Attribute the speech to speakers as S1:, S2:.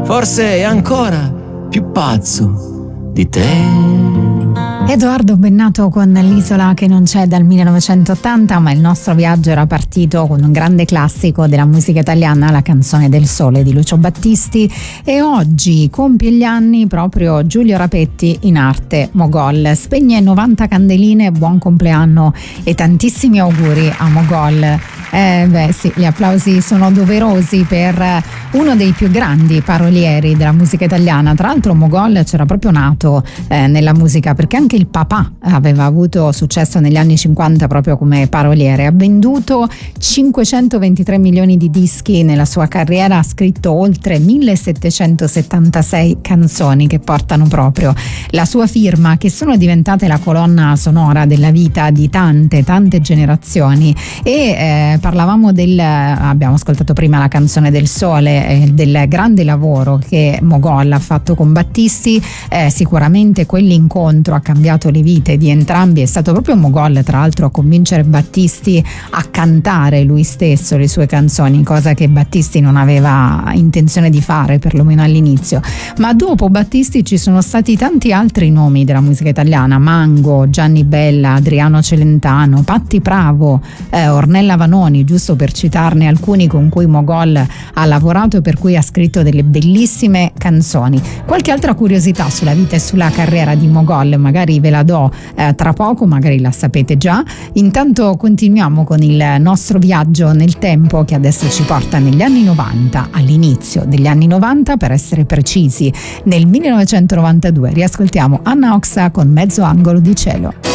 S1: forse è ancora più pazzo di te.
S2: Edoardo Bennato con L'isola che non c'è dal 1980, ma il nostro viaggio era partito con un grande classico della musica italiana, La canzone del sole di Lucio Battisti, e oggi compie gli anni proprio Giulio Rapetti in arte Mogol. Spegne 90 candeline, buon compleanno e tantissimi auguri a Mogol. Sì, gli applausi sono doverosi per uno dei più grandi parolieri della musica italiana. Tra l'altro Mogol c'era proprio nato nella musica, perché anche il papà aveva avuto successo negli anni 50 proprio come paroliere. Ha venduto 523 milioni di dischi nella sua carriera, ha scritto oltre 1776 canzoni che portano proprio la sua firma, che sono diventate la colonna sonora della vita di tante generazioni. E parlavamo abbiamo ascoltato prima La canzone del sole, del grande lavoro che Mogol ha fatto con Battisti. Sicuramente quell'incontro ha cambiato le vite di entrambi, è stato proprio Mogol tra l'altro a convincere Battisti a cantare lui stesso le sue canzoni, cosa che Battisti non aveva intenzione di fare, perlomeno all'inizio. Ma dopo Battisti ci sono stati tanti altri nomi della musica italiana: Mango, Gianni Bella, Adriano Celentano, Patti Pravo, Ornella Vanoni, giusto per citarne alcuni con cui Mogol ha lavorato e per cui ha scritto delle bellissime canzoni. Qualche altra curiosità sulla vita e sulla carriera di Mogol magari ve la do tra poco, magari la sapete già. Intanto continuiamo con il nostro viaggio nel tempo, che adesso ci porta negli anni 90, all'inizio degli anni 90 per essere precisi, nel 1992. Riascoltiamo Anna Oxa con Mezzo angolo di cielo.